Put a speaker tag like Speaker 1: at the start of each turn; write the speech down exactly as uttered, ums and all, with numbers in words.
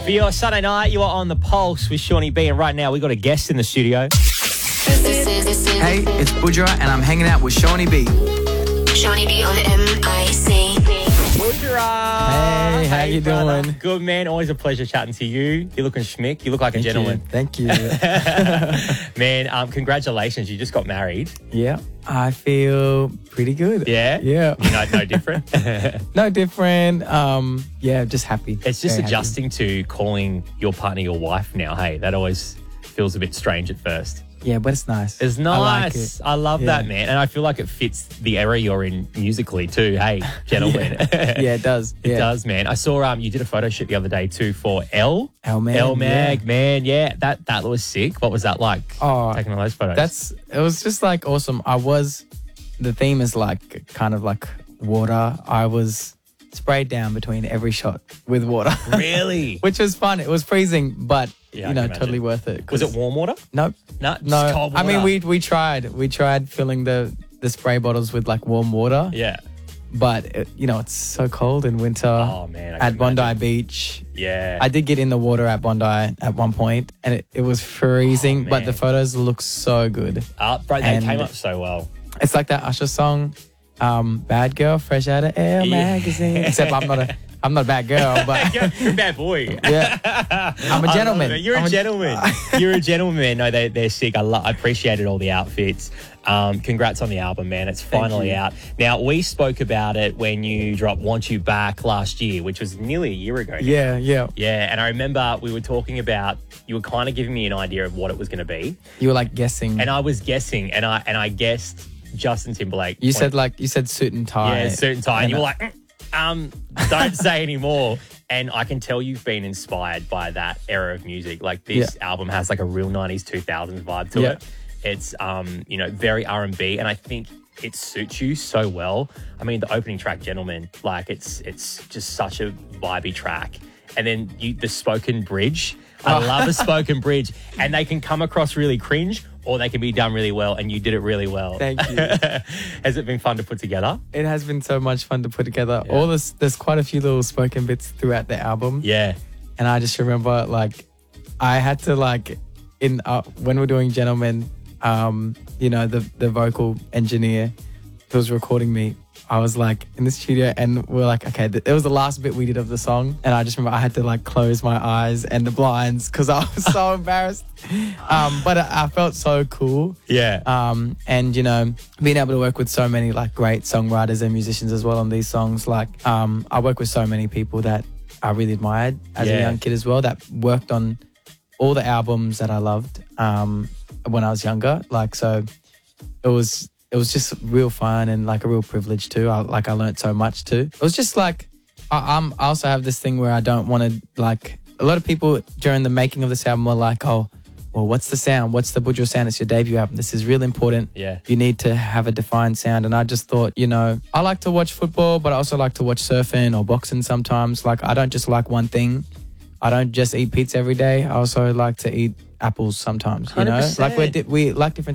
Speaker 1: For your Sunday night, you are on The Pulse with Shawnee B, and right now we got a guest in the studio.
Speaker 2: Hey, it's Budra, and I'm hanging out with Shawnee B.
Speaker 3: Shawnee B on M I C.
Speaker 1: Budra!
Speaker 4: Hey, how you
Speaker 1: brother.
Speaker 4: doing?
Speaker 1: Good, man. Always a pleasure chatting to you. You're looking schmick. You look like
Speaker 4: Thank
Speaker 1: a gentleman.
Speaker 4: You. Thank you.
Speaker 1: Man, um, congratulations. You just got married.
Speaker 4: Yeah, I feel pretty good.
Speaker 1: Yeah?
Speaker 4: Yeah.
Speaker 1: You know, no different?
Speaker 4: No different. Um, yeah, just happy.
Speaker 1: It's just
Speaker 4: Very
Speaker 1: adjusting happy. to calling your partner your wife now. Hey, that always feels a bit strange at first.
Speaker 4: Yeah, but it's nice.
Speaker 1: It's nice.
Speaker 4: I like it.
Speaker 1: I love
Speaker 4: Yeah.
Speaker 1: that, man. And I feel like it fits the era you're in musically too. Hey, gentlemen.
Speaker 4: yeah. yeah, it does.
Speaker 1: It
Speaker 4: yeah.
Speaker 1: does, man. I saw um you did a photo shoot the other day too for L.
Speaker 4: L Mag.
Speaker 1: L Mag,
Speaker 4: yeah.
Speaker 1: man. Yeah, that that was sick. What was that like?
Speaker 4: Oh,
Speaker 1: taking all those photos.
Speaker 4: That's it was just like awesome. I was the theme is like kind of like water. I was sprayed down between every shot with water.
Speaker 1: Really?
Speaker 4: Which was fun. It was freezing, but
Speaker 1: Yeah, I
Speaker 4: you know,
Speaker 1: can imagine.
Speaker 4: totally worth it.
Speaker 1: Was it warm water?
Speaker 4: Nope.
Speaker 1: No, just
Speaker 4: No.
Speaker 1: cold
Speaker 4: I mean,
Speaker 1: water.
Speaker 4: we we tried. We tried filling the the spray bottles with like warm water.
Speaker 1: Yeah.
Speaker 4: But it, you know, it's so cold in winter.
Speaker 1: Oh man. I can
Speaker 4: At Bondi
Speaker 1: imagine.
Speaker 4: Beach.
Speaker 1: Yeah.
Speaker 4: I did get in the water at Bondi at one point, and it, it was freezing,
Speaker 1: Oh,
Speaker 4: but the
Speaker 1: man.
Speaker 4: photos look so good.
Speaker 1: Uh, bro, they
Speaker 4: And-
Speaker 1: came up so well.
Speaker 4: It's like that Usher song, um, "Bad Girl," fresh out of Air
Speaker 1: Yeah.
Speaker 4: magazine. Except I'm not a I'm not a bad girl, but
Speaker 1: You're a bad boy.
Speaker 4: yeah, I'm a
Speaker 1: I love
Speaker 4: gentleman.
Speaker 1: it. You're
Speaker 4: I'm
Speaker 1: a gentleman. You're a gentleman. No, they, they're sick. I, lo- I appreciated all the outfits. Um, congrats on the album, man. It's finally
Speaker 4: you.
Speaker 1: out. Now, we spoke about it when you dropped Want You Back last year, which was nearly a year ago. now.
Speaker 4: Yeah, yeah.
Speaker 1: Yeah, and I remember we were talking about, you were kind of giving me an idea of what it was going to be.
Speaker 4: You were like guessing.
Speaker 1: And I was guessing, and I and I guessed Justin Timberlake.
Speaker 4: you said like you said suit and tie.
Speaker 1: Yeah, suit and tie. And you
Speaker 4: I-
Speaker 1: were like, "Mm, um, don't say anymore. And I can tell you've been inspired by that era of music. Like this album has like a real nineties, two thousands vibe to
Speaker 4: Yeah.
Speaker 1: it. It's, um, you know, very R and B. And I think it suits you so well. I mean, the opening track, Gentleman, like it's it's just such a vibey track. And then you, the spoken bridge. I love a spoken bridge. And they can come across really cringe or they can be done really well. And you did it really well.
Speaker 4: Thank you.
Speaker 1: Has it been fun to put together?
Speaker 4: It has been so much fun to put together.
Speaker 1: Yeah.
Speaker 4: All this, there's quite a few little spoken bits throughout the album.
Speaker 1: Yeah.
Speaker 4: And I just remember like I had to like in uh, when we're doing Gentlemen, um, you know, the the vocal engineer who was recording me, I was like in the studio and we we're like, okay, th- it was the last bit we did of the song. And I just remember I had to like close my eyes and the blinds because I was so embarrassed. Um, but I, I felt so cool.
Speaker 1: Yeah.
Speaker 4: Um, and, you know, being able to work with so many like great songwriters and musicians as well on these songs. Like um, I work with so many people that I really admired as
Speaker 1: Yeah.
Speaker 4: a young kid as well that worked on all the albums that I loved um, when I was younger. Like, so it was... It was just real fun and like a real privilege too. I, like I learned so much too. It was just like I, I'm. I also have this thing where I don't want to like. A lot of people during the making of this album were like, "Oh, well, what's the sound? What's the Budra sound? It's your debut album. This is really important.
Speaker 1: Yeah.
Speaker 4: You need to have a defined sound." And I just thought, you know, I like to watch football, but I also like to watch surfing or boxing sometimes. Like I don't just like one thing. I don't just eat pizza every day. I also like to eat apples sometimes. You know,
Speaker 1: one hundred percent.
Speaker 4: like we we like different